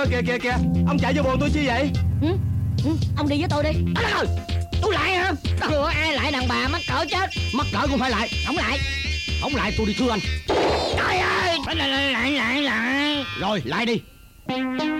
Kìa kìa kìa, ông chạy vô bồn tôi chi vậy? Ông đi với tôi đi. Tôi lại hả? Ai lại đàn bà mắc cỡ chết. Mắc cỡ cũng phải lại. Không lại. Không lại tôi đi thưa anh. Trời ơi. Lại. Rồi lại đi.